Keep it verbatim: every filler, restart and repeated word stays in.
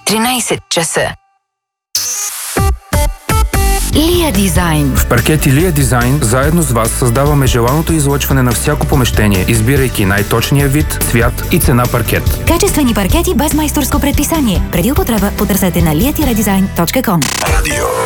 тринайсет часа. Лия Дизайн. В паркети Лия Дизайн заедно с вас създаваме желаното излъчване на всяко помещение, избирайки най-точния вид, цвят и цена паркет. Качествени паркети без майсторско предписание. Преди употреба потърсете на лия дизайн точка ком. Радио